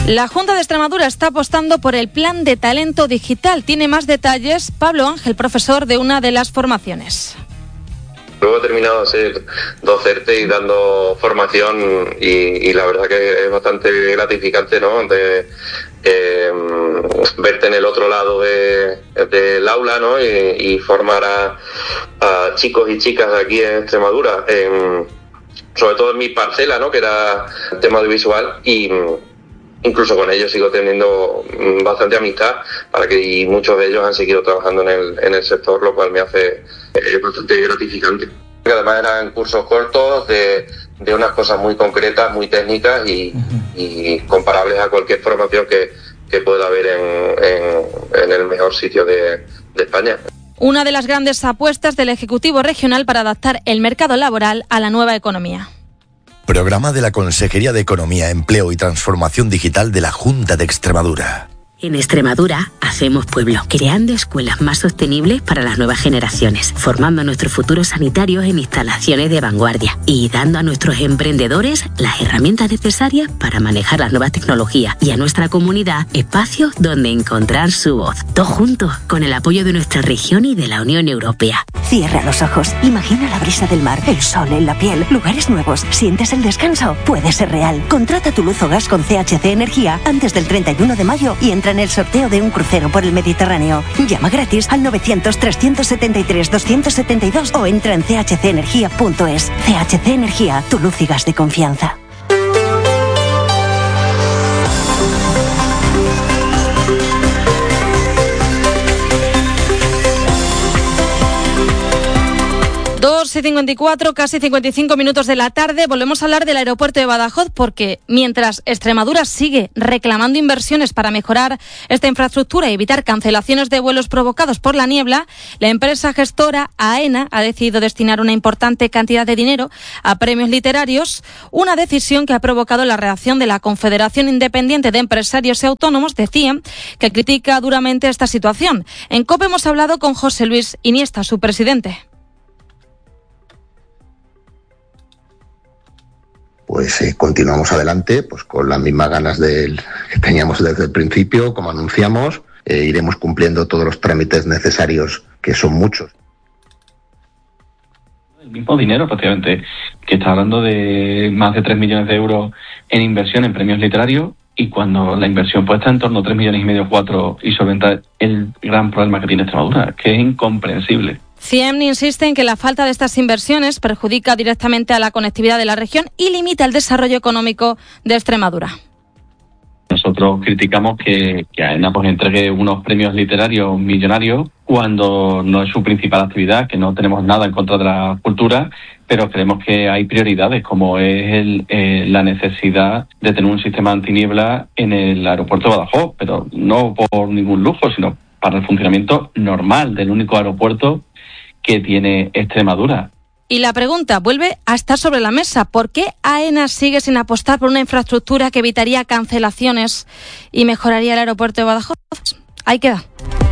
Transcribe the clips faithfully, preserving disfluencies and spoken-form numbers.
La Junta de Extremadura está apostando por el plan de talento digital. Tiene más detalles Pablo Ángel, profesor de una de las formaciones. Luego he terminado de ser docente y dando formación y, y la verdad que es bastante gratificante, ¿no? De, eh, verte en el otro lado de, del aula, ¿no? Y, y formar a, a chicos y chicas aquí en Extremadura, en, sobre todo en mi parcela, ¿no? Que era el tema audiovisual, y incluso con ellos sigo teniendo bastante amistad, para que y muchos de ellos han seguido trabajando en el, en el sector, lo cual me hace eh, bastante gratificante. Que además eran cursos cortos de, de unas cosas muy concretas, muy técnicas y, uh-huh. y comparables a cualquier formación que, que pueda haber en, en, en el mejor sitio de, de España. Una de las grandes apuestas del Ejecutivo Regional para adaptar el mercado laboral a la nueva economía. Programa de la Consejería de Economía, Empleo y Transformación Digital de la Junta de Extremadura. En Extremadura hacemos pueblo, creando escuelas más sostenibles para las nuevas generaciones, formando a nuestros futuros sanitarios en instalaciones de vanguardia y dando a nuestros emprendedores las herramientas necesarias para manejar las nuevas tecnologías y a nuestra comunidad espacios donde encontrar su voz. Todos juntos, con el apoyo de nuestra región y de la Unión Europea. Cierra los ojos, imagina la brisa del mar, el sol en la piel, lugares nuevos. ¿Sientes el descanso? Puede ser real. Contrata tu luz o gas con C H C Energía antes del treinta y uno de mayo y entra en el sorteo de un crucero por el Mediterráneo. Llama gratis al novecientos, trescientos setenta y tres, doscientos setenta y dos o entra en c h c energía punto es. C H C Energía, tu luz y gas de confianza. dos y cincuenta y cuatro, casi cincuenta y cinco minutos de la tarde. Volvemos a hablar del aeropuerto de Badajoz, porque mientras Extremadura sigue reclamando inversiones para mejorar esta infraestructura y evitar cancelaciones de vuelos provocados por la niebla, la empresa gestora AENA ha decidido destinar una importante cantidad de dinero a premios literarios, una decisión que ha provocado la reacción de la Confederación Independiente de Empresarios y Autónomos, de C I E M, que critica duramente esta situación. En COPE hemos hablado con José Luis Iniesta, su presidente. Pues eh, continuamos adelante, pues con las mismas ganas del, que teníamos desde el principio, como anunciamos, eh, iremos cumpliendo todos los trámites necesarios, que son muchos. El mismo dinero, prácticamente, que está hablando de más de tres millones de euros en inversión en premios literarios, y cuando la inversión pues está en torno a tres millones y medio, cuatro, y solventar el gran problema que tiene Extremadura, que es incomprensible. C I E M insiste en que la falta de estas inversiones perjudica directamente a la conectividad de la región y limita el desarrollo económico de Extremadura. Nosotros criticamos que, que AENA pues entregue unos premios literarios millonarios cuando no es su principal actividad, que no tenemos nada en contra de la cultura, pero creemos que hay prioridades, como es el, eh, la necesidad de tener un sistema antiniebla en el aeropuerto de Badajoz, pero no por ningún lujo, sino para el funcionamiento normal del único aeropuerto que tiene Extremadura. Y la pregunta vuelve a estar sobre la mesa. ¿Por qué AENA sigue sin apostar por una infraestructura que evitaría cancelaciones y mejoraría el aeropuerto de Badajoz? Ahí queda.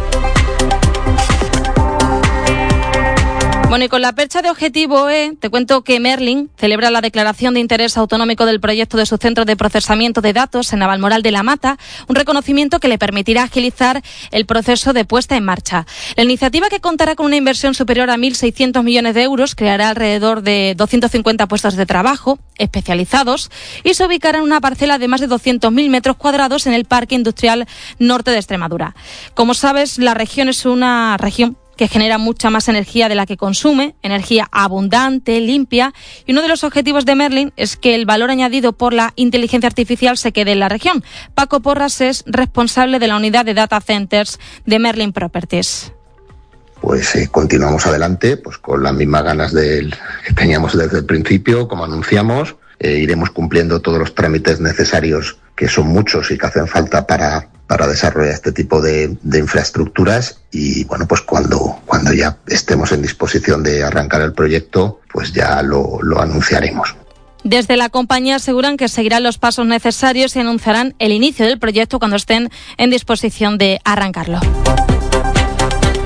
Bueno, y con la percha de Objetivo E, te cuento que Merlin celebra la declaración de interés autonómico del proyecto de su centro de procesamiento de datos en Navalmoral de la Mata, un reconocimiento que le permitirá agilizar el proceso de puesta en marcha. La iniciativa, que contará con una inversión superior a mil seiscientos millones de euros, creará alrededor de doscientos cincuenta puestos de trabajo especializados y se ubicará en una parcela de más de doscientos mil metros cuadrados en el Parque Industrial Norte de Extremadura. Como sabes, la región es una región que genera mucha más energía de la que consume, energía abundante, limpia, y uno de los objetivos de Merlin es que el valor añadido por la inteligencia artificial se quede en la región. Paco Porras es responsable de la unidad de Data Centers de Merlin Properties. Pues eh, continuamos adelante, pues con las mismas ganas del, que teníamos desde el principio, como anunciamos, eh, iremos cumpliendo todos los trámites necesarios, que son muchos y que hacen falta para para desarrollar este tipo de, de infraestructuras, y bueno, pues cuando, cuando ya estemos en disposición de arrancar el proyecto, pues ya lo, lo anunciaremos. Desde la compañía aseguran que seguirán los pasos necesarios y anunciarán el inicio del proyecto cuando estén en disposición de arrancarlo.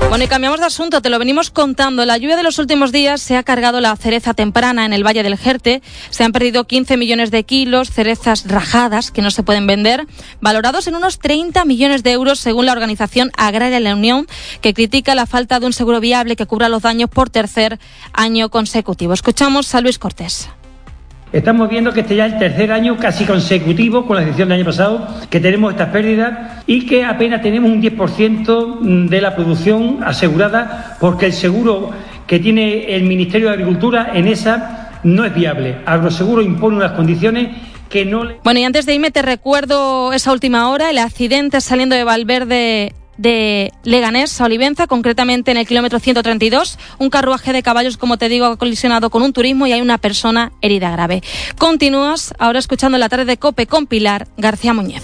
Bueno, y cambiamos de asunto, te lo venimos contando. La lluvia de los últimos días se ha cargado la cereza temprana en el Valle del Jerte. Se han perdido quince millones de kilos, cerezas rajadas que no se pueden vender, valorados en unos treinta millones de euros según la Organización Agraria La Unión, que critica la falta de un seguro viable que cubra los daños por tercer año consecutivo. Escuchamos a Luis Cortés. Estamos viendo que este ya es el tercer año casi consecutivo, con la excepción del año pasado, que tenemos estas pérdidas y que apenas tenemos un diez por ciento de la producción asegurada, porque el seguro que tiene el Ministerio de Agricultura en esa no es viable. Agroseguro impone unas condiciones que no le... Bueno, y antes de irme te recuerdo esa última hora, el accidente saliendo de Valverde de Leganés a Olivenza, concretamente en el kilómetro ciento treinta y dos. Un carruaje de caballos, como te digo, ha colisionado con un turismo y hay una persona herida grave. Continúas ahora escuchando La Tarde de COPE con Pilar García Muñez.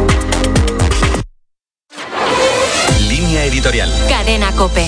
Línea editorial. Cadena COPE.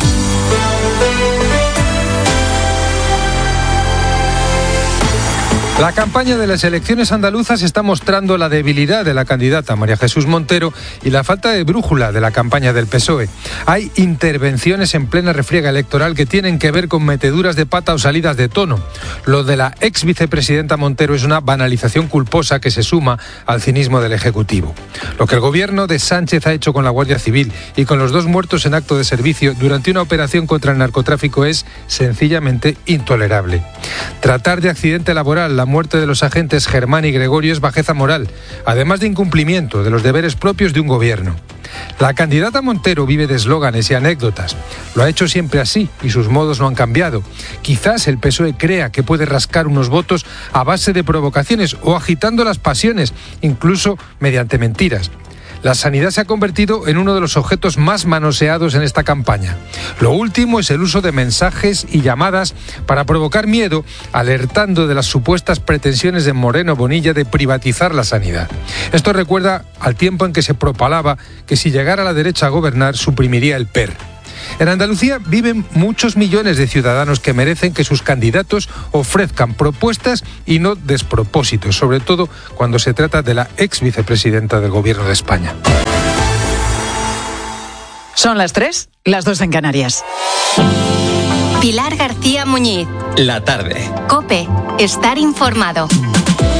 La campaña de las elecciones andaluzas está mostrando la debilidad de la candidata María Jesús Montero y la falta de brújula de la campaña del P S O E. Hay intervenciones en plena refriega electoral que tienen que ver con meteduras de pata o salidas de tono. Lo de la ex vicepresidenta Montero es una banalización culposa que se suma al cinismo del Ejecutivo. Lo que el gobierno de Sánchez ha hecho con la Guardia Civil y con los dos muertos en acto de servicio durante una operación contra el narcotráfico es sencillamente intolerable. Tratar de accidente laboral la muerte de los agentes Germán y Gregorio es bajeza moral, además de incumplimiento de los deberes propios de un gobierno. La candidata Montero vive de eslóganes y anécdotas. Lo ha hecho siempre así y sus modos no han cambiado. Quizás el P S O E crea que puede rascar unos votos a base de provocaciones o agitando las pasiones, incluso mediante mentiras. La sanidad se ha convertido en uno de los objetos más manoseados en esta campaña. Lo último es el uso de mensajes y llamadas para provocar miedo, alertando de las supuestas pretensiones de Moreno Bonilla de privatizar la sanidad. Esto recuerda al tiempo en que se propalaba que si llegara la derecha a gobernar suprimiría el P E R. En Andalucía viven muchos millones de ciudadanos que merecen que sus candidatos ofrezcan propuestas y no despropósitos, sobre todo cuando se trata de la ex vicepresidenta del Gobierno de España. Son las tres, las dos en Canarias. Pilar García Muñiz. La tarde. COPE. Estar informado.